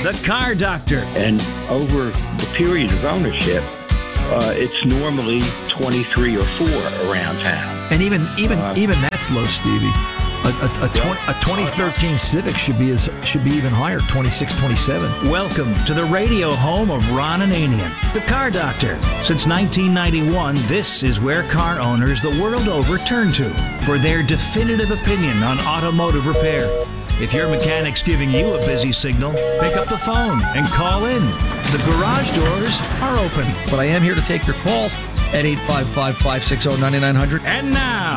The Car Doctor. And over the period of ownership, it's normally 23 or 4 around town. And even that's low, Stevie. A 2013 Civic should be even higher, 26, 27. Welcome to the radio home of Ron Ananian, the Car Doctor. Since 1991, this is where car owners the world over turn to for their definitive opinion on automotive repair. If your mechanic's giving you a busy signal, pick up the phone and call in. The garage doors are open. But I am here to take your calls at 855-560-9900. And now,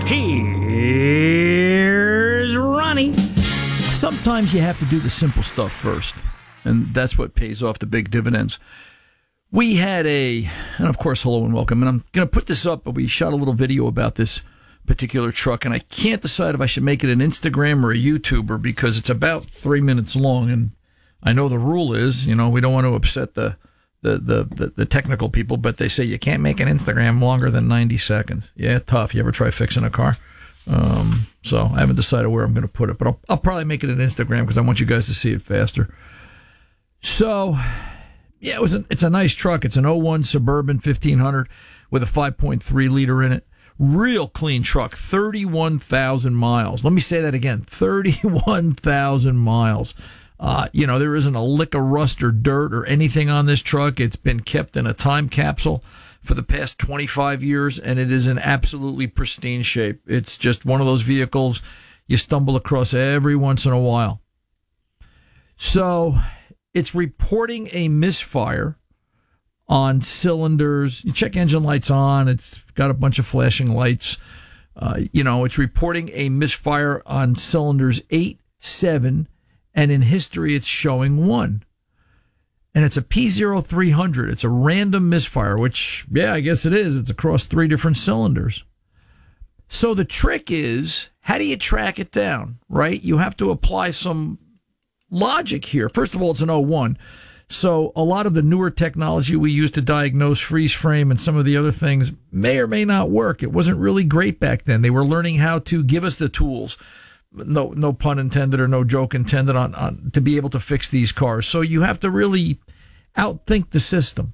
here's Ronnie. Sometimes you have to do the simple stuff first, and that's what pays off the big dividends. We had and of course, hello and welcome, and I'm going to put this up, but we shot a little video about this particular truck, and I can't decide if I should make it an Instagram or a YouTuber because it's about 3 minutes long, and I know the rule is, we don't want to upset the technical people, but they say you can't make an Instagram longer than 90 seconds. Yeah, tough. You ever try fixing a car? So I haven't decided where I'm going to put it, but I'll probably make it an Instagram because I want you guys to see it faster. So, yeah, it's a nice truck. It's an 01 Suburban 1500 with a 5.3 liter in it. Real clean truck, 31,000 miles. Let me say that again, 31,000 miles. There isn't a lick of rust or dirt or anything on this truck. It's been kept in a time capsule for the past 25 years, and it is in absolutely pristine shape. It's just one of those vehicles you stumble across every once in a while. So it's reporting a misfire on cylinders. You check engine lights on. It's got a bunch of flashing lights. It's reporting a misfire on cylinders 8, 7, and in history it's showing 1. And it's a P0300. It's a random misfire, which, yeah, I guess it is. It's across 3 different cylinders. So the trick is, how do you track it down, right? You have to apply some logic here. First of all, it's an 01. So a lot of the newer technology we use to diagnose freeze frame and some of the other things may or may not work. It wasn't really great back then. They were learning how to give us the tools, no pun intended or no joke intended, on to be able to fix these cars. So you have to really outthink the system.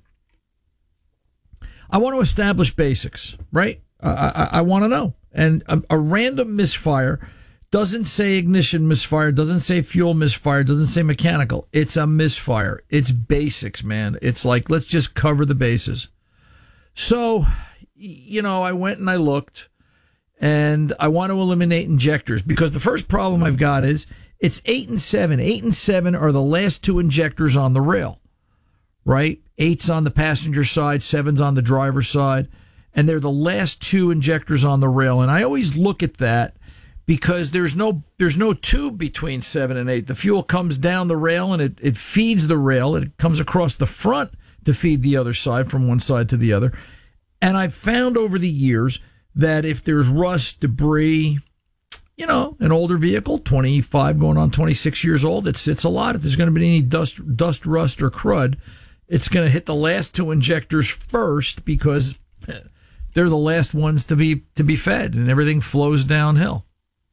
I want to establish basics, right? I want to know. And a random misfire doesn't say ignition misfire, doesn't say fuel misfire, doesn't say mechanical. It's a misfire. It's basics, man. It's like, let's just cover the bases. So, I went and I looked, and I want to eliminate injectors because the first problem I've got is it's 8 and 7. 8 and 7 are the last 2 injectors on the rail, right? 8's on the passenger side, 7's on the driver's side, and they're the last 2 injectors on the rail. And I always look at that because there's no tube between 7 and 8. The fuel comes down the rail and it feeds the rail. It comes across the front to feed the other side from one side to the other. And I've found over the years that if there's rust, debris, an older vehicle, 25 going on 26 years old, it sits a lot. If there's going to be any dust, rust, or crud, it's going to hit the last 2 injectors first because they're the last ones to be fed, and everything flows downhill.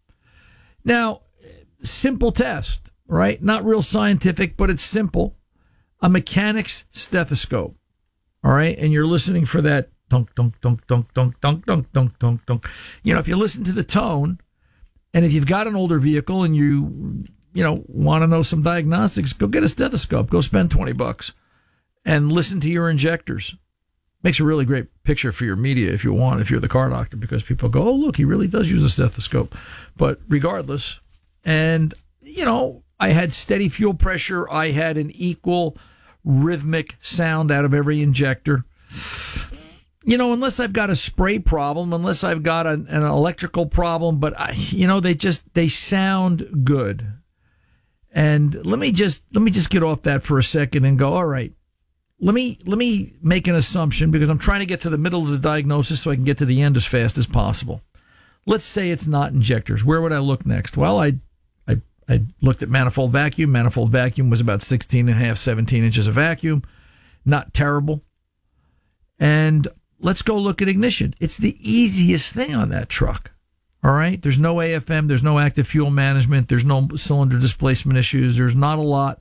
Now, simple test, right? Not real scientific, but it's simple. A mechanic's stethoscope, all right? And you're listening for that dunk, dunk, dunk, dunk, dunk, dunk, dunk, dunk, dunk, dunk. If you listen to the tone, and if you've got an older vehicle and you want to know some diagnostics, go get a stethoscope. Go spend $20 and listen to your injectors. Makes a really great picture for your media if you're the car doctor, because people go, oh, look, he really does use a stethoscope. But regardless, and, I had steady fuel pressure. I had an equal rhythmic sound out of every injector. Unless I've got a spray problem, unless I've got an electrical problem, but they sound good. And let me just get off that for a second and go, all right, let me make an assumption because I'm trying to get to the middle of the diagnosis so I can get to the end as fast as possible. Let's say it's not injectors. Where would I look next? Well, I looked at manifold vacuum. Manifold vacuum was about 16 and a half, 17 inches of vacuum. Not terrible. And let's go look at ignition. It's the easiest thing on that truck. All right? There's no AFM. There's no active fuel management. There's no cylinder displacement issues. There's not a lot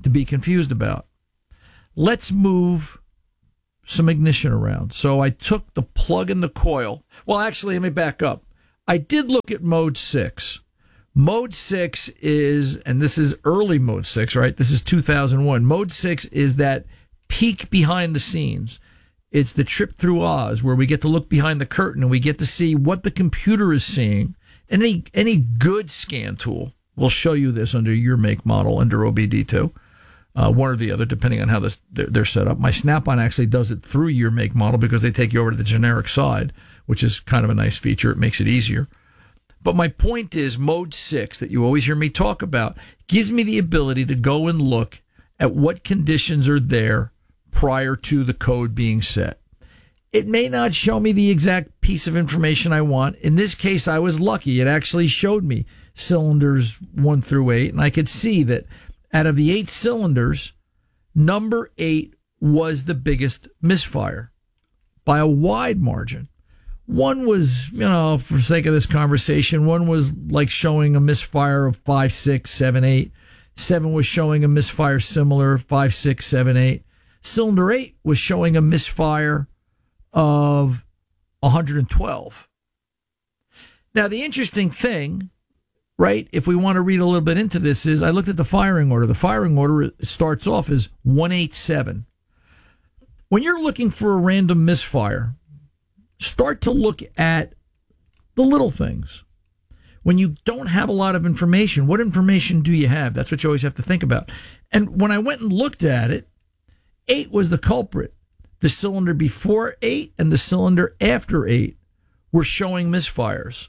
to be confused about. Let's move some ignition around. So I took the plug in the coil. Well, actually, let me back up. I did look at mode 6. Mode 6 is, and this is early mode 6, right? This is 2001. Mode 6 is that peek behind the scenes. It's the trip through Oz where we get to look behind the curtain and we get to see what the computer is seeing. And any good scan tool will show you this under your make model, under OBD2. One or the other, depending on how they're set up. My Snap-on actually does it through your make model because they take you over to the generic side, which is kind of a nice feature. It makes it easier. But my point is, mode 6 that you always hear me talk about gives me the ability to go and look at what conditions are there prior to the code being set. It may not show me the exact piece of information I want. In this case, I was lucky. It actually showed me cylinders 1 through 8, and I could see that out of the 8 cylinders, number 8 was the biggest misfire by a wide margin. One was, for sake of this conversation, one was like showing a misfire of 5, 6, 7, 8. 7 was showing a misfire similar, 5, 6, 7, 8. Cylinder 8 was showing a misfire of 112. Now, the interesting thing, right, if we want to read a little bit into this, is I looked at the firing order. The firing order starts off as 187. When you're looking for a random misfire, start to look at the little things. When you don't have a lot of information, what information do you have? That's what you always have to think about. And when I went and looked at it, 8 was the culprit. The cylinder before 8 and the cylinder after 8 were showing misfires.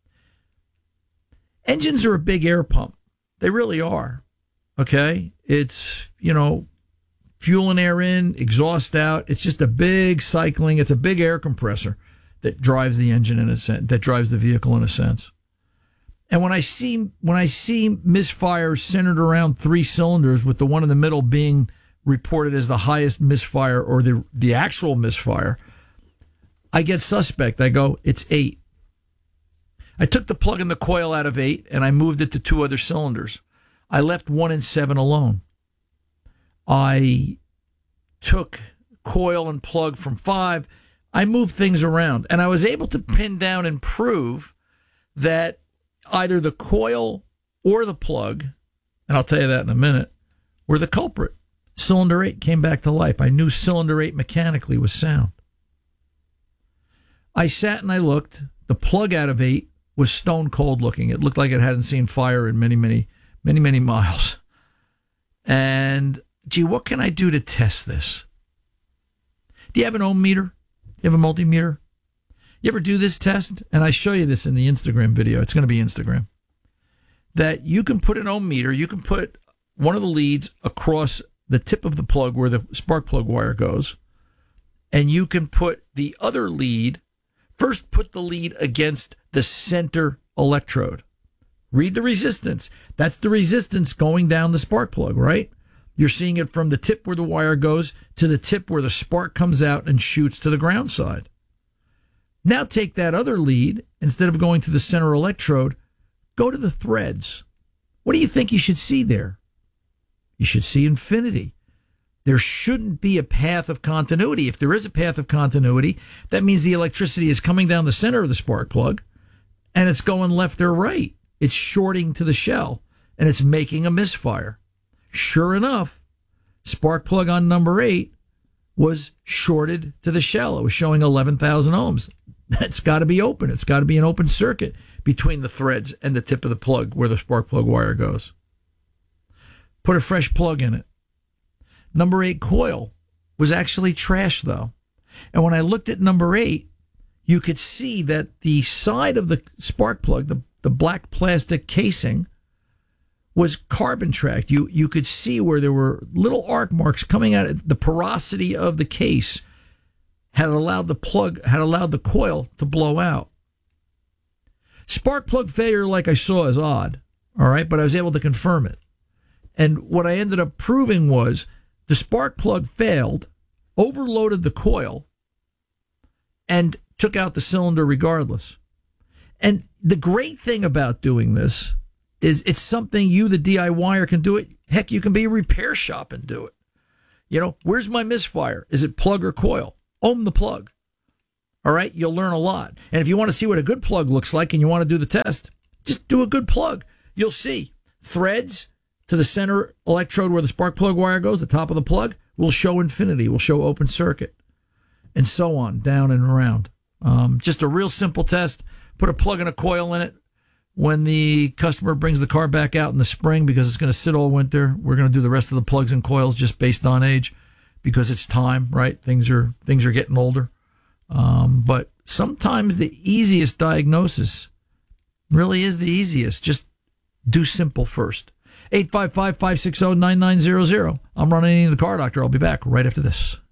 Engines are a big air pump. They really are. Okay? It's, fuel and air in, exhaust out. It's just a big cycling. It's a big air compressor that drives the engine in a sense, that drives the vehicle in a sense. And when I see misfires centered around 3 cylinders, with the one in the middle being reported as the highest misfire or the actual misfire, I get suspect. I go, it's 8. I took the plug in the coil out of 8 and I moved it to 2 other cylinders. I left 1 and 7 alone. I took coil and plug from 5. I moved things around and I was able to pin down and prove that either the coil or the plug, and I'll tell you that in a minute, were the culprit. Cylinder 8 came back to life. I knew cylinder 8 mechanically was sound. I sat and I looked. The plug out of 8 was stone cold looking. It looked like it hadn't seen fire in many miles. And, gee, what can I do to test this? Do you have an ohm meter? You have a multimeter? You ever do this test? And I show you this in the Instagram video. It's going to be Instagram. That you can put an ohm meter, you can put one of the leads across the tip of the plug where the spark plug wire goes, and you can put the other lead, first put the lead against the center electrode. Read the resistance. That's the resistance going down the spark plug, right? You're seeing it from the tip where the wire goes to the tip where the spark comes out and shoots to the ground side. Now take that other lead, instead of going to the center electrode, go to the threads. What do you think you should see there? You should see infinity. There shouldn't be a path of continuity. If there is a path of continuity, that means the electricity is coming down the center of the spark plug and it's going left or right. It's shorting to the shell and it's making a misfire. Sure enough, spark plug on number 8 was shorted to the shell. It was showing 11,000 ohms. That's got to be open. It's got to be an open circuit between the threads and the tip of the plug where the spark plug wire goes. Put a fresh plug in it. Number 8 coil was actually trash, though. And when I looked at number 8, you could see that the side of the spark plug, the black plastic casing, was carbon tracked. You could see where there were little arc marks coming out. The porosity of the case had allowed the coil to blow out. Spark plug failure, like I saw, is odd. All right, but I was able to confirm it. And what I ended up proving was the spark plug failed, overloaded the coil, and took out the cylinder regardless. And the great thing about doing this is it's something you, the DIYer, can do it Heck, you can be a repair shop and do it. You know, where's my misfire? Is it plug or coil? Ohm the plug. All right, you'll learn a lot. And if you want to see what a good plug looks like and you want to do the test, just do a good plug. You'll see threads to the center electrode where the spark plug wire goes, the top of the plug, will show infinity, will show open circuit, and so on, down and around. Just a real simple test. Put a plug and a coil in it. When the customer brings the car back out in the spring, because it's going to sit all winter, we're going to do the rest of the plugs and coils just based on age, because it's time, right? Things are getting older. But sometimes the easiest diagnosis really is the easiest. Just do simple first. 855-560-9900. I'm Ron Ananian, the Car Doctor. I'll be back right after this.